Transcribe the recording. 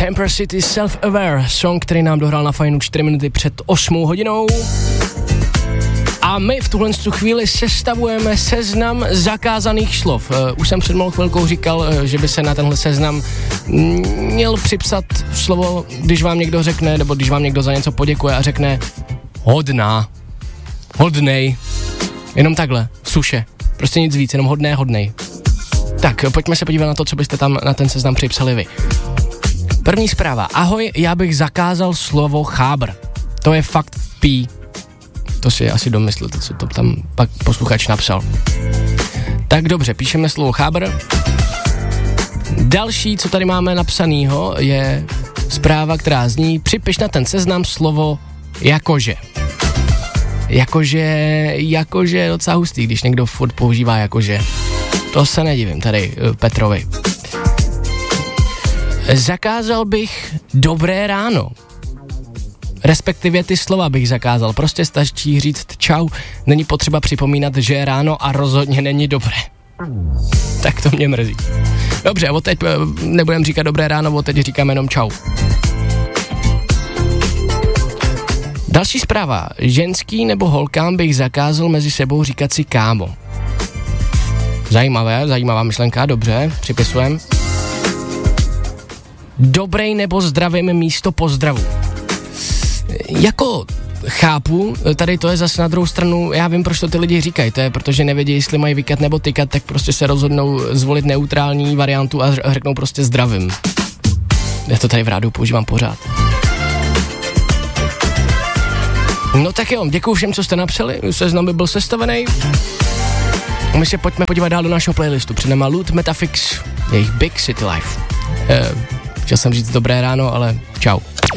Temper City Self-Aware, song, který nám dohrál na fajnu 4 minuty před 8 hodinou. A my v tuhle chvíli sestavujeme seznam zakázaných slov. Už jsem před malou chvilkou říkal, že by se na tenhle seznam měl připsat slovo, když vám někdo řekne, nebo když vám někdo za něco poděkuje a řekne hodná, hodnej, jenom takhle, suše, prostě nic víc, jenom hodné, hodnej. Tak, pojďme se podívat na to, co byste tam na ten seznam připsali vy. První zpráva. Ahoj, já bych zakázal slovo chábr. To je fakt pí. To si asi domyslete, co to tam pak posluchač napsal. Tak dobře, píšeme slovo chábr. Další, co tady máme napsanýho, je zpráva, která zní: připiš na ten seznam slovo jakože. Jakože je docela hustý, když někdo furt používá jakože. To se nedivím tady Petrovi. Zakázal bych dobré ráno. Respektive ty slova bych zakázal. Prostě stačí říct čau, není potřeba připomínat, že je ráno a rozhodně není dobré. Tak to mě mrzí. Dobře, od teď nebudem říkat dobré ráno, od teď říkáme jenom čau. Další zpráva. Ženský nebo holkám bych zakázal mezi sebou říkat si kámo. Zajímavá myšlenka, dobře, připisujem. Dobrej nebo zdravím místo pozdravu. Jako chápu, tady to je zase na druhou stranu, já vím, proč to ty lidi říkají, to je protože nevědí, jestli mají vykat nebo tykat, tak prostě se rozhodnou zvolit neutrální variantu a řeknou prostě zdravím. Já to tady v rádiu používám pořád. No tak jo, děkuju všem, co jste napsali, seznam by byl sestavený. My se pojďme podívat dál do našeho playlistu. Před náma Loot Metafix, jejich Big City Life. Chtěl jsem říct dobré ráno, ale čau.